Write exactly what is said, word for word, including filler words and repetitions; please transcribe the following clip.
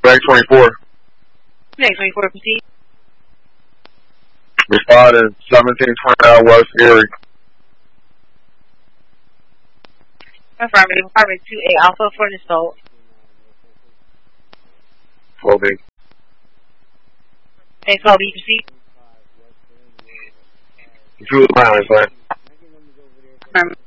Bank twenty-four. Bank twenty-four, proceed. Responding seventeen twenty-nine West Erie. Affirmative. Apartment two A Alpha for the sold. twelve B. Bank twelve B, proceed. Two is my line, Affirmative.